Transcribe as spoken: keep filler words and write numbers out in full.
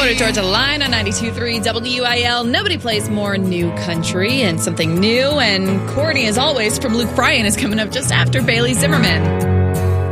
Florida Georgia Line on ninety-two point three W I L. Nobody plays more new country and something new. And Courtney, as always, from Luke Bryan is coming up just after Bailey Zimmerman.